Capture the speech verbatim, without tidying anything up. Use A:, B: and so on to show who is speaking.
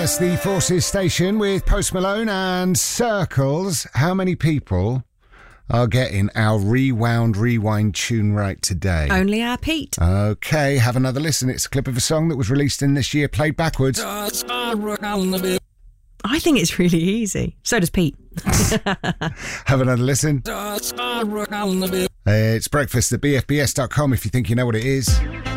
A: That's the Forces station with Post Malone and Circles. How many people are getting our Rewound Rewind tune right today?
B: Only our Pete.
A: Okay, have another listen. It's a clip of a song that was released in this year, played backwards.
B: I think it's really easy. So does Pete.
A: Have another listen. It's breakfast at b f b s dot com if you think you know what it is.